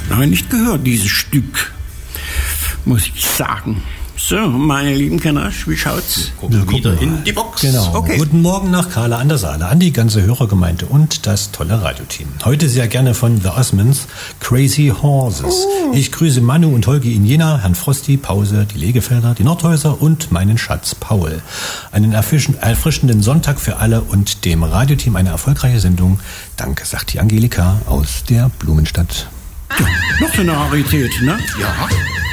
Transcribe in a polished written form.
Noch nicht gehört, dieses Stück, muss ich sagen. So, meine lieben Kennersch, wie schaut's? Wir wieder in die Box. Genau. Okay. Guten Morgen nach Kahla an der Saale, an die ganze Hörergemeinde und das tolle Radioteam. Heute sehr gerne von The Osmonds, Crazy Horses. Ich grüße Manu und Holgi in Jena, Herrn Frosti, Pause, die Legefelder, die Nordhäuser und meinen Schatz Paul. Einen erfrischenden Sonntag für alle und dem Radioteam eine erfolgreiche Sendung. Danke, sagt die Angelika aus der Blumenstadt. Ja, noch so eine Rarität, ne? Ja.